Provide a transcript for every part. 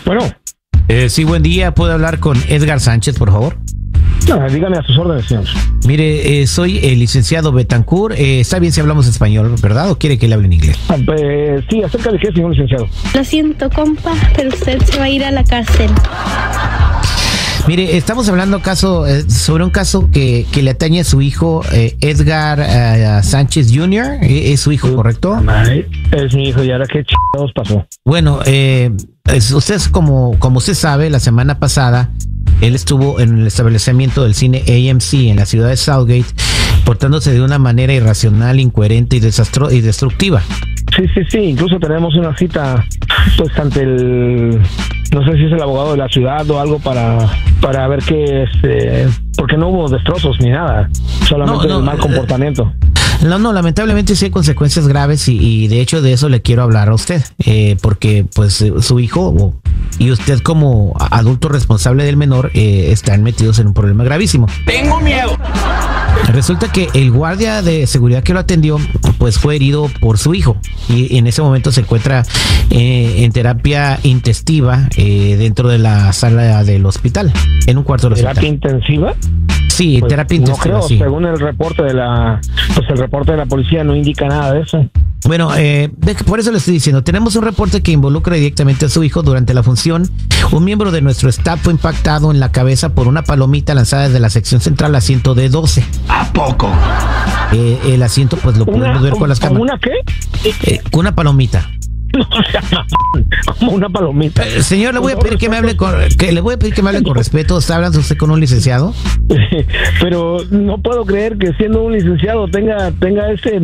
Bueno, Sí, buen día. ¿Puedo hablar con Edgar Sánchez, por favor? dígame a sus órdenes, señor. Mire, soy el licenciado Betancourt. Está bien si hablamos español, ¿verdad? ¿O quiere que le hable en inglés? Sí, acerca de qué, señor licenciado. Lo siento, compa, pero usted se va a ir a la cárcel. Mire, estamos hablando sobre un caso que le atañe a su hijo, Edgar Sánchez Jr. ¿Es su hijo, correcto? Es mi hijo, y ahora qué chingados pasó. Bueno, usted, como usted sabe, la semana pasada él estuvo en el establecimiento del cine AMC en la ciudad de Southgate, portándose de una manera irracional, incoherente y destructiva. Sí, incluso tenemos una cita, pues, ante no sé si es el abogado de la ciudad o algo para ver qué es, porque no hubo destrozos ni nada, solamente el mal comportamiento. No, lamentablemente sí hay consecuencias graves y de hecho de eso le quiero hablar a usted, porque pues su hijo y usted como adulto responsable del menor están metidos en un problema gravísimo. Tengo miedo. Resulta que el guardia de seguridad que lo atendió pues fue herido por su hijo y en ese momento se encuentra en terapia intensiva dentro de la sala del hospital, en un cuarto del hospital. ¿Terapia intensiva? Sí, pues, terapia intensiva. No creo, sí. Según el reporte de la policía no indica nada de eso. Bueno, por eso le estoy diciendo, tenemos un reporte que involucra directamente a su hijo. Durante la función, un miembro de nuestro staff fue impactado en la cabeza por una palomita lanzada desde la sección central, asiento D12. ¿A poco? El asiento pues lo pudimos ver con las cámaras. ¿Una qué? Una palomita. Como una palomita. Señor, le voy a pedir que me hable con respeto. ¿Está hablando usted con un licenciado? Pero no puedo creer que siendo un licenciado tenga ese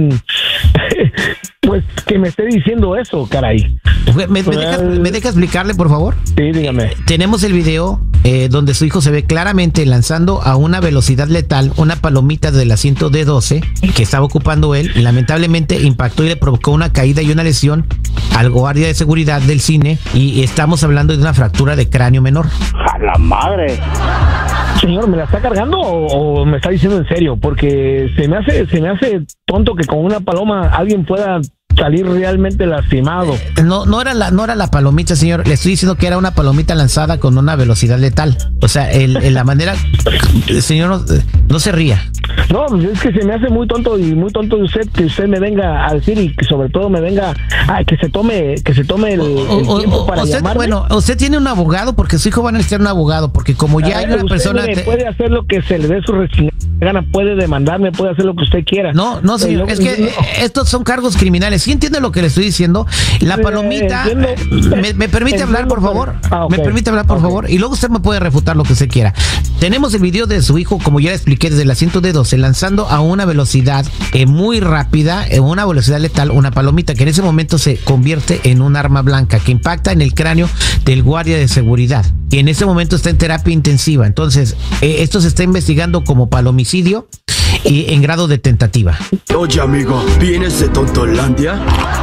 pues que me esté diciendo eso, caray. ¿Me deja explicarle, por favor? Sí, dígame. Tenemos el video donde su hijo se ve claramente lanzando a una velocidad letal una palomita del asiento D12 que estaba ocupando él. Lamentablemente impactó y le provocó una caída y una lesión al guardia de seguridad del cine, y estamos hablando de una fractura de cráneo menor. ¡A la madre! Señor, ¿me la está cargando o me está diciendo en serio? Porque se me hace tonto que con una paloma alguien pueda salir realmente lastimado. No era la palomita, señor. Le estoy diciendo que era una palomita lanzada con una velocidad letal. O sea, la manera, señor, no se ría. No, es que se me hace muy tonto de usted que usted me venga a decir, y que sobre todo me venga a que se tome el tiempo para llamarme. Bueno, usted tiene un abogado, porque su hijo va a necesitar un abogado, porque como ya hay una persona... puede hacer lo que se le dé su gana, puede demandarme, puede hacer lo que usted quiera. No, señor, es que estos son cargos criminales. ¿Sí entiende lo que le estoy diciendo? La palomita... ¿Me permite hablar, por favor? Okay. ¿Me permite hablar, por favor? Y luego usted me puede refutar lo que usted quiera. Tenemos el video de su hijo, como ya le expliqué, desde el asiento D12, lanzando a una velocidad muy rápida, una velocidad letal, una palomita que en ese momento se convierte en un arma blanca que impacta en el cráneo del guardia de seguridad, y en ese momento está en terapia intensiva. Entonces, esto se está investigando como palomicidio y en grado de tentativa. Oye, amigo, ¿vienes de Tontolandia?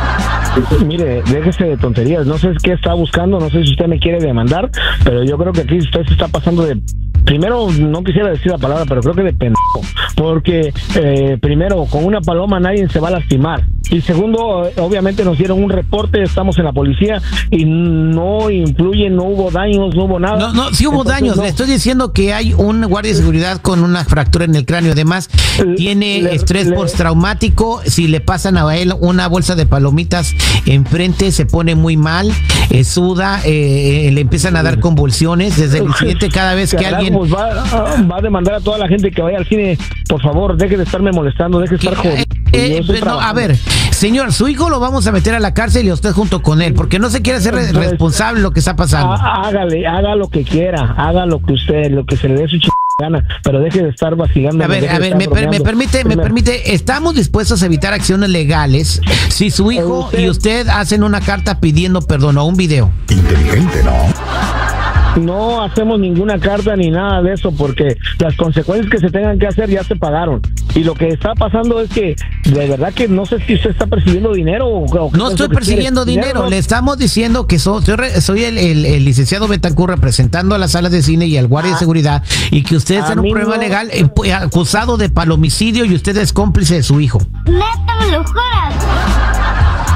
Mire, déjese de tonterías. No sé qué está buscando, no sé si usted me quiere demandar, pero yo creo que aquí usted se está pasando de... Primero, no quisiera decir la palabra, pero creo que de pendejo. Porque, primero, con una paloma nadie se va a lastimar. Y segundo, obviamente nos dieron un reporte, estamos en la policía y no influye, no hubo daños, no hubo nada. No, sí hubo daños. No. Le estoy diciendo que hay un guardia de seguridad con una fractura en el cráneo. Además, tiene estrés postraumático. Si le pasan a él una bolsa de palomitas enfrente, se pone muy mal, suda, le empiezan a dar convulsiones. Desde el incidente, cada vez que alguien... Pues va a demandar a toda la gente que vaya al cine. Por favor, deje de estarme molestando, deje de estar jodiendo. No, a ver, señor, su hijo lo vamos a meter a la cárcel y usted junto con él, porque no se quiere hacer responsable de lo que está pasando. Haga lo que quiera, haga lo que se le dé su gana, pero deje de estar vacilando. A ver, me permite, estamos dispuestos a evitar acciones legales si su hijo y usted hacen una carta pidiendo perdón o un video. Inteligente, ¿no? No hacemos ninguna carta ni nada de eso, porque las consecuencias que se tengan que hacer ya se pagaron. Y lo que está pasando es que de verdad que no sé si usted está persiguiendo dinero o no estoy persiguiendo dinero. Le estamos diciendo que soy el licenciado Betancourt representando a la sala de cine y al guardia de seguridad, y que usted está en un problema legal acusado de palomicidio y usted es cómplice de su hijo. ¡Neta, me lo juras!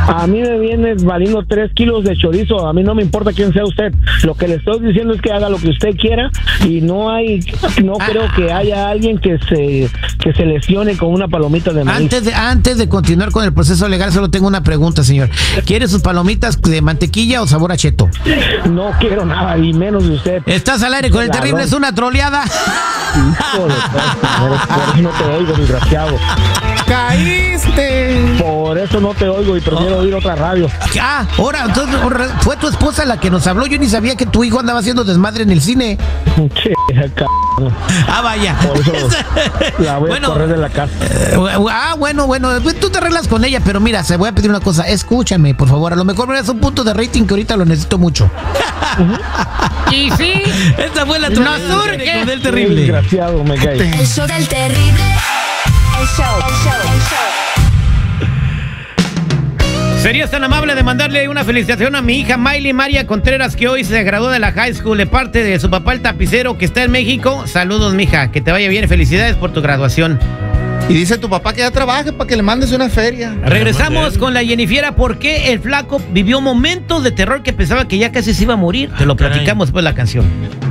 A mí me viene valiendo 3 kilos de chorizo. A mí no me importa quién sea usted. Lo que le estoy diciendo es que haga lo que usted quiera y no creo que haya alguien que se lesione con una palomita de maíz. Antes de continuar con el proceso legal, solo tengo una pregunta, señor. ¿Quiere sus palomitas de mantequilla o sabor a cheto? No quiero nada, y menos de usted. ¿Estás al aire con el terrible? ¿Es una troleada? Híjole, por eso no te oigo, desgraciado. ¡Caíste! Por eso no te oigo y prefiero oír otra radio. Ahora, entonces, fue tu esposa la que nos habló. Yo ni sabía que tu hijo andaba haciendo desmadre en el cine. Che, Vaya. Por eso la voy a correr de la casa. Bueno, pues tú te arreglas con ella, pero mira, se voy a pedir una cosa. Escúchame, por favor. A lo mejor me das un punto de rating que ahorita lo necesito mucho. Y sí, esta fue la troleada del terrible. Desgraciado, me cae. El show del terrible. El show. ¿serías tan amable de mandarle una felicitación a mi hija Miley María Contreras, que hoy se graduó de la high school de parte de su papá el tapicero que está en México? Saludos, mija, que te vaya bien, felicidades por tu graduación. Y dice tu papá que ya trabaje para que le mandes una feria. Regresamos con la Jennifiera. ¿Por qué el flaco vivió momentos de terror que pensaba que ya casi se iba a morir? Te lo platicamos después de la canción.